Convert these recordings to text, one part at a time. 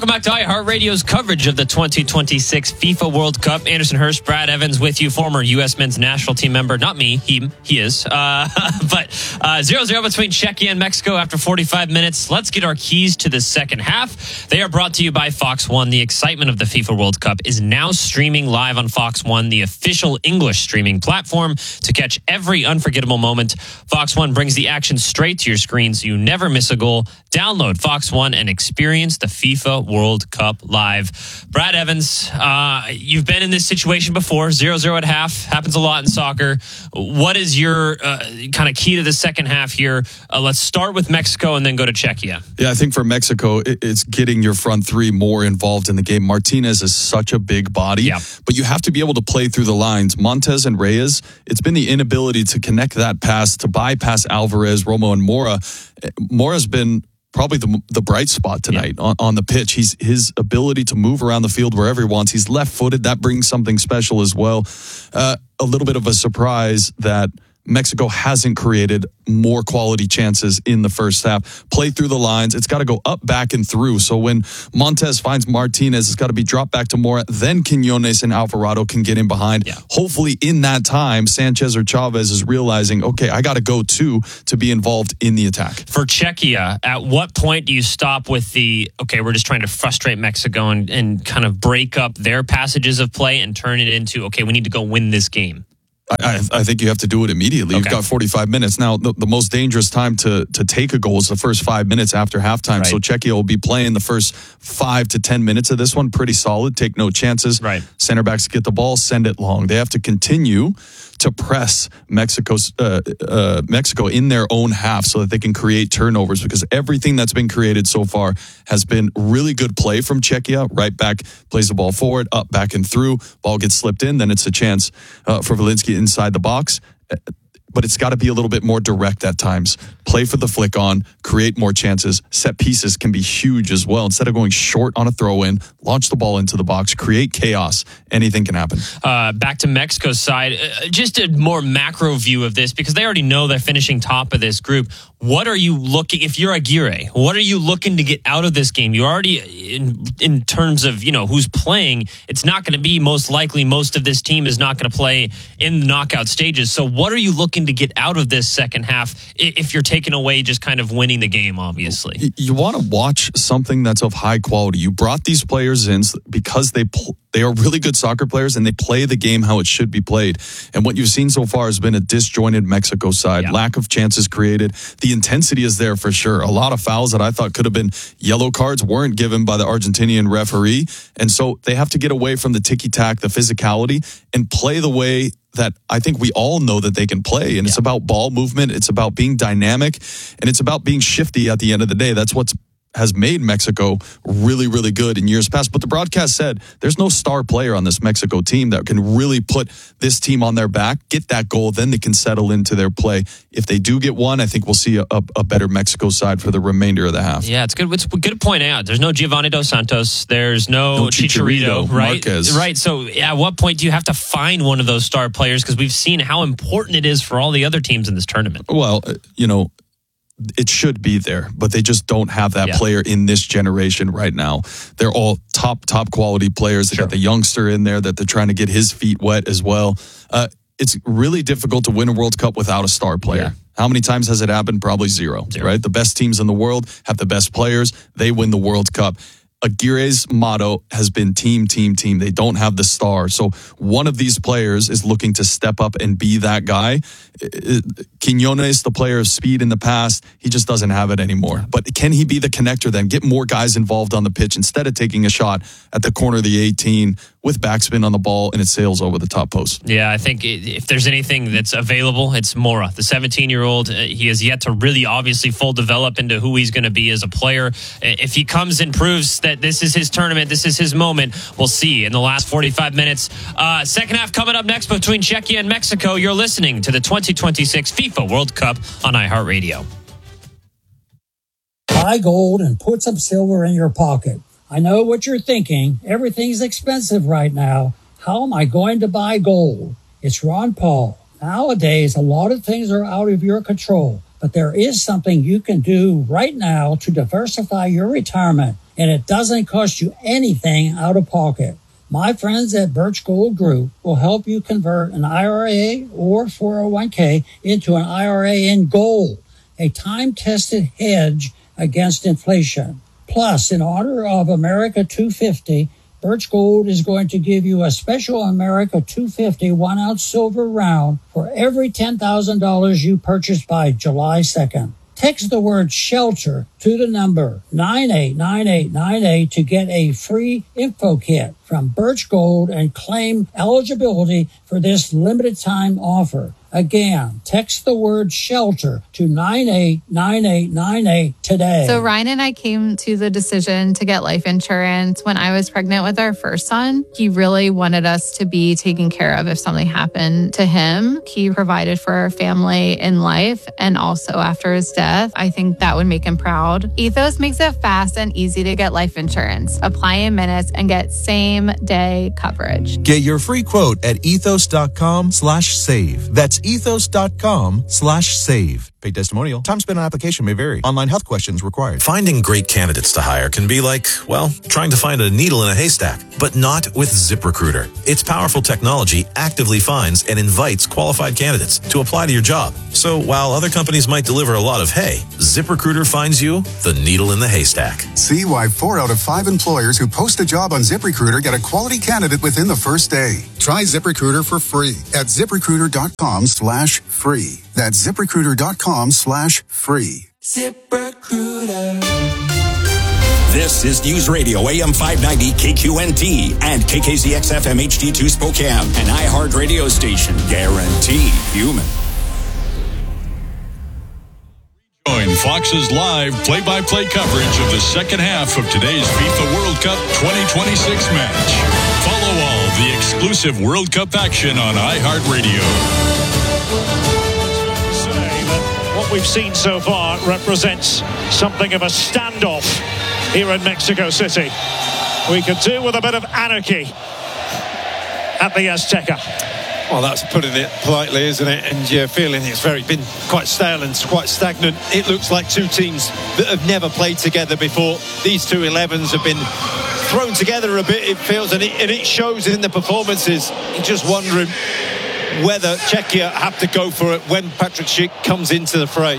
Welcome back to iHeartRadio's coverage of the 2026 FIFA World Cup. Anderson Hurst, Brad Evans with you, former U.S. men's national team member. Not me, he is. But 0-0 between Czechia and Mexico after 45 minutes. Let's get our keys to the second half. They are brought to you by Fox One. The excitement of the FIFA World Cup is now streaming live on Fox One, the official English streaming platform. To catch every unforgettable moment, Fox One brings the action straight to your screen so you never miss a goal. Download Fox One and experience the FIFA World Cup live. Brad Evans, you've been in this situation before. 0-0 at half. Happens a lot in soccer. What is your kind of key to the second half here? Let's start with Mexico and then go to Czechia. Yeah, I think for Mexico, it's getting your front three more involved in the game. Martinez is such a big body, but you have to be able to play through the lines. Montes and Reyes, it's been the inability to connect that pass, to bypass Alvarez, Romo, and Mora. Mora's been probably the bright spot tonight on the pitch. His ability to move around the field wherever he wants. He's left-footed. That brings something special as well. A little bit of a surprise that Mexico hasn't created more quality chances in the first half. Play through the lines. It's got to go up, back, and through. So when Montes finds Martinez, it's got to be dropped back to Mora. Then Quinones and Alvarado can get in behind. Hopefully in that time, Sanchez or Chavez is realizing, okay, I got to go to be involved in the attack. For Czechia, at what point do you stop with we're just trying to frustrate Mexico and kind of break up their passages of play and turn it into, okay, we need to go win this game? I think you have to do it immediately. You've got 45 minutes. Now, the most dangerous time to take a goal is the first 5 minutes after halftime. Right. So Czechia will be playing the first 5 to 10 minutes of this one pretty solid. Take no chances. Right. Center backs get the ball, send it long. They have to continue to press Mexico in their own half so that they can create turnovers, because everything that's been created so far has been really good play from Czechia. Right back plays the ball forward, up, back, and through. Ball gets slipped in, then it's a chance for Valinsky inside the box. But it's got to be a little bit more direct at times. Play for the flick on, create more chances. Set pieces can be huge as well. Instead of going short on a throw-in, launch the ball into the box, create chaos. Anything can happen. Back to Mexico's side, just a more macro view of this, because they already know they're finishing top of this group. What are you looking, if you're Aguirre, what are you looking to get out of this game? You already, in terms of, who's playing, it's not going to be most likely most of this team is not going to play in the knockout stages. So what are you looking to get out of this second half if you're taking away just kind of winning the game, obviously? You want to watch something that's of high quality. You brought these players in because they are really good soccer players and they play the game how it should be played. And what you've seen so far has been a disjointed Mexico side. Lack of chances created. The intensity is there for sure. A lot of fouls that I thought could have been yellow cards weren't given by the Argentinian referee. And so they have to get away from the ticky-tack, the physicality, and play the way that I think we all know that they can play. And it's about ball movement. It's about being dynamic. And it's about being shifty at the end of the day. That's what's has made Mexico really, really good in years past. But the broadcast said there's no star player on this Mexico team that can really put this team on their back, get that goal, then they can settle into their play. If they do get one, I think we'll see a better Mexico side for the remainder of the half. Yeah, it's good. It's good to point out. There's no Giovanni Dos Santos. There's no Chicharito, right? Marquez. Right. So at what point do you have to find one of those star players? Because we've seen how important it is for all the other teams in this tournament. Well, it should be there, but they just don't have that player in this generation right now. They're all top quality players. They got the youngster in there that they're trying to get his feet wet as well. It's really difficult to win a World Cup without a star player. Yeah. How many times has it happened? Probably zero, right? The best teams in the world have the best players. They win the World Cup. Aguirre's motto has been team. They don't have the star. So one of these players is looking to step up and be that guy. Quinones, the player of speed in the past, he just doesn't have it anymore. But can he be the connector then? Get more guys involved on the pitch instead of taking a shot at the corner of the 18 with backspin on the ball and it sails over the top post. Yeah, I think if there's anything that's available, it's Mora. The 17-year-old, he has yet to really obviously full develop into who he's going to be as a player. If he comes and proves that this is his tournament, this is his moment, we'll see in the last 45 minutes. Second half coming up next between Czechia and Mexico. You're listening to the 2026 FIFA World Cup on iHeartRadio. Buy gold and put some silver in your pocket. I know what you're thinking. Everything's expensive right now. How am I going to buy gold? It's Ron Paul. Nowadays, a lot of things are out of your control, but there is something you can do right now to diversify your retirement. and it doesn't cost you anything out of pocket. My friends at Birch Gold Group will help you convert an IRA or 401k into an IRA in gold, a time-tested hedge against inflation. Plus, in honor of America 250, Birch Gold is going to give you a special America 250 1-ounce silver round for every $10,000 you purchase by July 2nd. Text the word SHELTER to the number 989898 to get a free info kit from Birch Gold and claim eligibility for this limited time offer. Again, text the word SHELTER to 989898 today. So Ryan and I came to the decision to get life insurance when I was pregnant with our first son. He really wanted us to be taken care of if something happened to him. He provided for our family in life and also after his death. I think that would make him proud. Ethos makes it fast and easy to get life insurance. Apply in minutes and get same-day coverage. Get your free quote at ethos.com/save. That's ethos.com/save. Paid testimonial. Time spent on application may vary. Online health questions required. Finding great candidates to hire can be like, well, trying to find a needle in a haystack, but not with ZipRecruiter. Its powerful technology actively finds and invites qualified candidates to apply to your job. So while other companies might deliver a lot of hay, ZipRecruiter finds you the needle in the haystack. See why 4 out of 5 employers who post a job on ZipRecruiter get a quality candidate within the first day. Try ZipRecruiter for free at ZipRecruiter.com/free. That's ZipRecruiter.com/free. ZipRecruiter. This is News Radio AM 590 KQNT and KKZX FM HD2 Spokane, an iHeart radio station guaranteed human. Join Fox's live play-by-play coverage of the second half of today's FIFA World Cup 2026 match. Follow all the exclusive World Cup action on iHeartRadio. What we've seen so far represents something of a standoff here in Mexico City. We could do with a bit of anarchy at the Azteca. Well, that's putting it politely, isn't it? And you're feeling it's been quite stale and quite stagnant. It looks like two teams that have never played together before. These two 11s have been thrown together a bit, it feels, and it shows in the performances. You're just wondering whether Czechia have to go for it when Patrick Schick comes into the fray.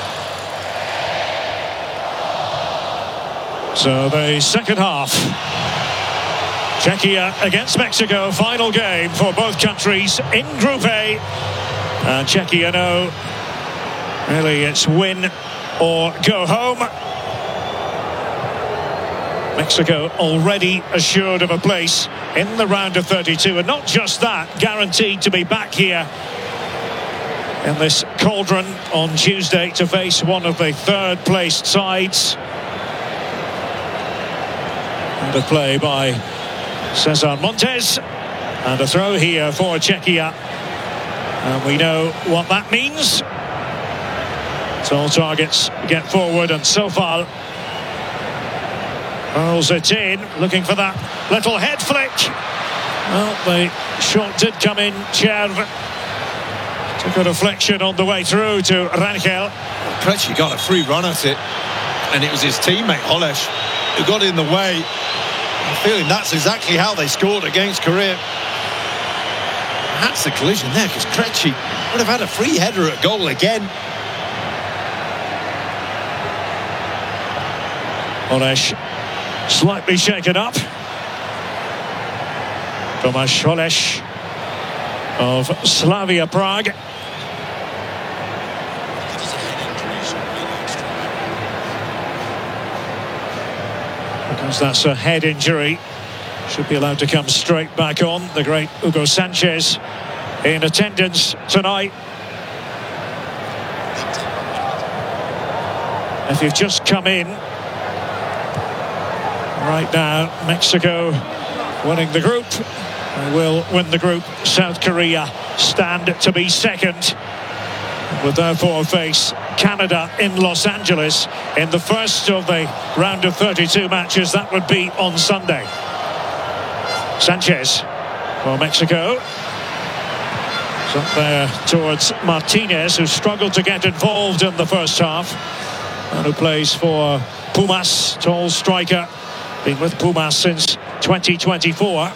So the second half, Czechia against Mexico, final game for both countries in Group A. And Czechia know really it's win or go home. Mexico already assured of a place in the round of 32, and not just that, guaranteed to be back here in this cauldron on Tuesday to face one of the third-placed sides. And a play by Cesar Montes, and a throw here for Czechia, and we know what that means. So all targets get forward, and Sofal rolls it in, looking for that little head flick. Well, the shot did come in. Cherv took a deflection on the way through to Rangel. Krejci got a free run at it, and it was his teammate Holeš who got in the way. I'm feeling that's exactly how they scored against Korea. That's the collision there, because Krejci would have had a free header at goal again. Holeš slightly shaken up. Tomáš Holeš of Slavia Prague. Because that's a head injury, should be allowed to come straight back on. The great Hugo Sanchez in attendance tonight. If you've just come in, right now Mexico winning the group. They will win the group. South Korea stand to be second, will therefore face Canada in Los Angeles in the first of the round of 32 matches. That would be on Sunday. Sanchez for Mexico. It's up there towards Martinez, who struggled to get involved in the first half, and who plays for Pumas, tall striker been with Pumas since 2024.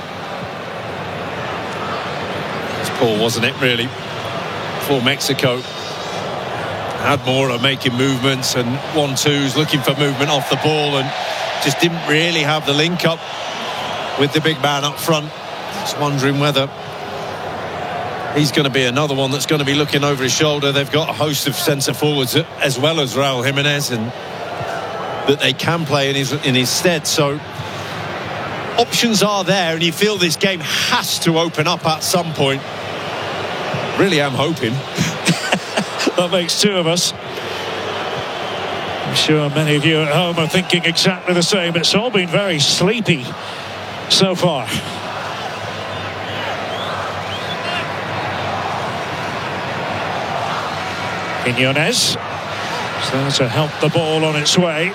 It's poor, wasn't it, really, for Mexico. Had Mora making movements and 1-2s, looking for movement off the ball, and just didn't really have the link up with the big man up front. Just wondering whether he's going to be another one that's going to be looking over his shoulder. They've got a host of centre forwards as well as Raul Jimenez, and that they can play in his stead. So options are there, and you feel this game has to open up at some point. Really am hoping. That makes two of us. I'm sure many of you at home are thinking exactly the same. It's all been very sleepy so far. Quiñones starts to help the ball on its way.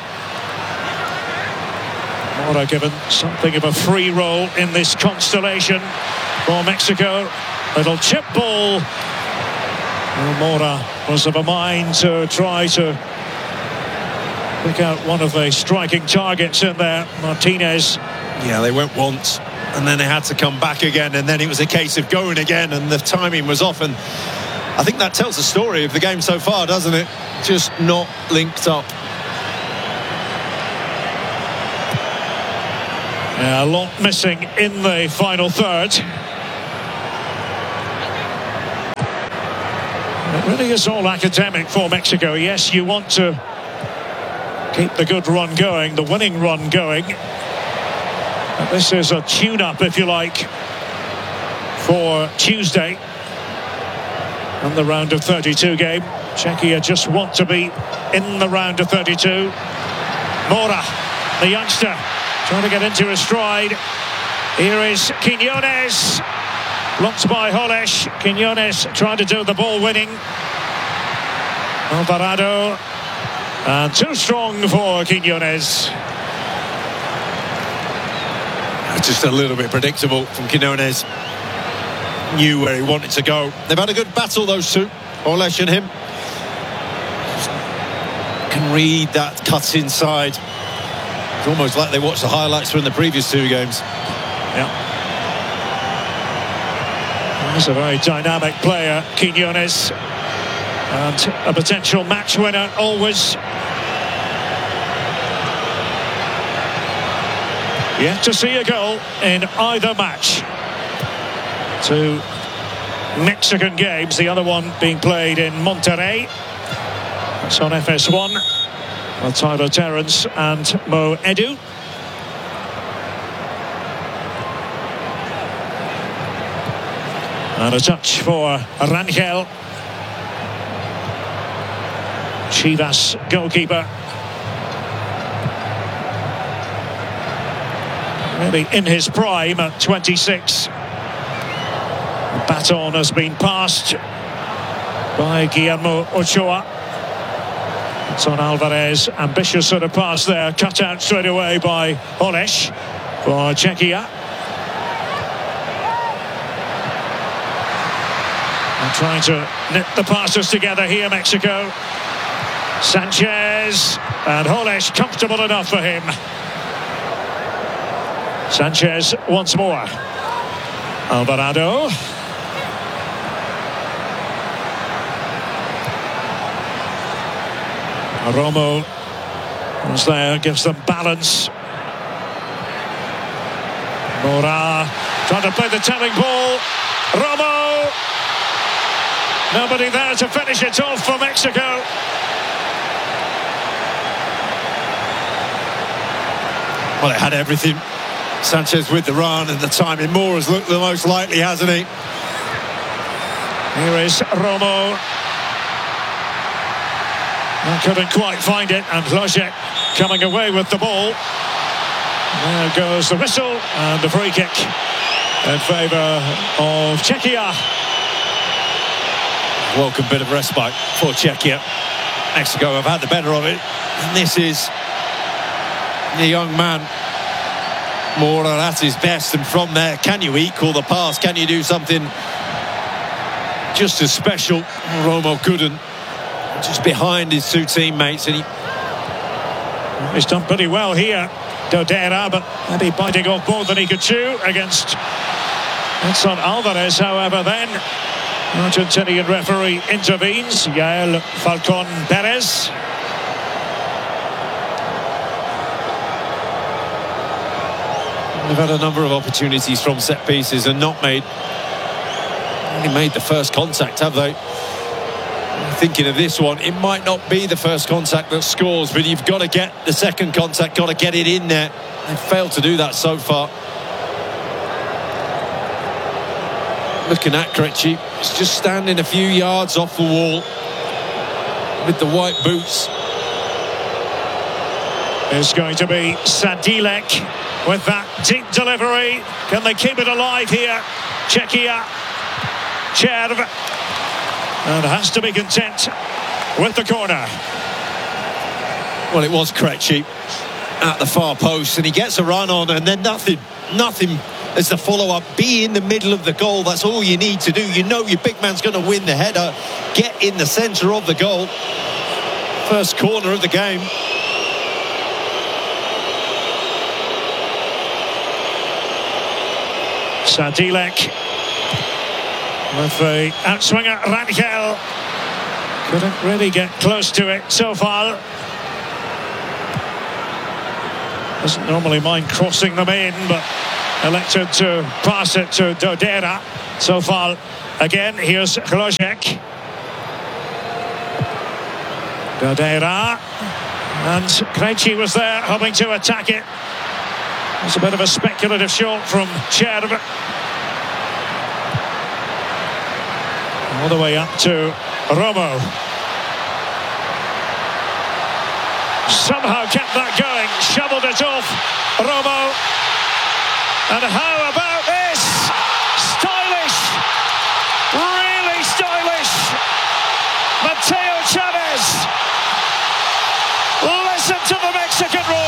Mora given something of a free roll in this constellation for Mexico. Little chip ball. Well, Mora was of a mind to try to pick out one of the striking targets in there, Martinez. Yeah, they went once and then they had to come back again, and then it was a case of going again, and the timing was off. And I think that tells the story of the game so far, doesn't it? Just not linked up. A lot missing in the final third. It really is all academic for Mexico. Yes, you want to keep the good run going, the winning run going. But this is a tune-up, if you like, for Tuesday and the round of 32 game. Czechia just want to be in the round of 32. Mora, the youngster, trying to get into his stride. Here is Quiñones. Blocked by Holeš. Quiñones trying to do the ball winning. Alvarado. And too strong for Quiñones. Just a little bit predictable from Quiñones. Knew where he wanted to go. They've had a good battle, those two, Holeš and him. Can read that cut inside. It's almost like they watched the highlights from the previous two games. Yeah. He's a very dynamic player, Quiñones, and a potential match winner always. Yet to see a goal in either match. Two Mexican games, the other one being played in Monterrey. That's on FS1. Well, Tyler Terence and Mo Edu. And a touch for Rangel. Chivas goalkeeper. Really in his prime at 26. The baton has been passed by Guillermo Ochoa. It's on Alvarez. Ambitious sort of pass there. Cut out straight away by Holeš for Czechia. And trying to knit the passes together here, Mexico. Sanchez and Holeš, comfortable enough for him. Sanchez once more. Alvarado. Romo was there, gives them balance. Mora trying to play the telling ball. Romo. Nobody there to finish it off for Mexico. Well, it had everything. Sanchez with the run and the timing. Mora's looked the most likely, hasn't he? Here is Romo. I couldn't quite find it, and Lojek coming away with the ball. There goes the whistle and the free kick in favour of Czechia. Welcome bit of respite for Czechia. Mexico have had the better of it, and this is the young man Mora at his best, and from there, can you equal the pass? Can you do something just as special? Romo couldn't. Just behind his two teammates, and he's done pretty well here. Dodera, but maybe biting off more than he could chew against Edson Alvarez. However, then Argentinian referee intervenes. Yael Falcon Perez. They've had a number of opportunities from set pieces and not only made the first contact, have they? Thinking of this one, it might not be the first contact that scores, but you've got to get the second contact, got to get it in there. They've failed to do that so far. Looking at Krejci, he's just standing a few yards off the wall with the white boots. It's going to be Sadilek with that deep delivery. Can they keep it alive here? Czechia, Cherv, and has to be content with the corner. Well, it was Krejci at the far post, and he gets a run on, and then nothing as the follow-up. Be in the middle of the goal. That's all you need to do. You know your big man's going to win the header. Get in the centre of the goal. First corner of the game. Sadilek with the outswinger Rangel. Couldn't really get close to it so far. Doesn't normally mind crossing them in, but elected to pass it to Dodera. So far, again, here's Hlojek. Dodera. And Krejci was there, hoping to attack it. It's a bit of a speculative shot from Cherv. All the way up to Romo. Somehow kept that going, shoveled it off. Romo. And how about this? Stylish. Really stylish. Mateo Chavez. Listen to the Mexican roar.